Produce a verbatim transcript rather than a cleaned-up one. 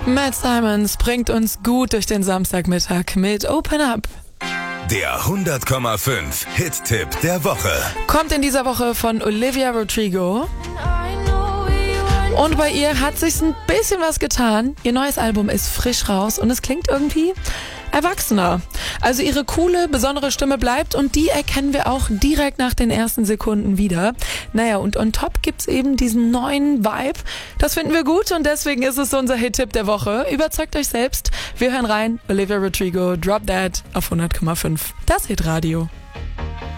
Matt Simons bringt uns gut durch den Samstagmittag mit Open Up. Der hundert Komma fünf Hit-Tipp der Woche. Kommt in dieser Woche von Olivia Rodrigo. Und bei ihr hat sich ein bisschen was getan. Ihr neues Album ist frisch raus und es klingt irgendwie erwachsener. Also ihre coole, besondere Stimme bleibt und die erkennen wir auch direkt nach den ersten Sekunden wieder. Naja, und on top gibt's eben diesen neuen Vibe. Das finden wir gut und deswegen ist es unser Hit-Tipp der Woche. Überzeugt euch selbst. Wir hören rein. Olivia Rodrigo, Drop That auf hundert Komma fünf. Das Hitradio.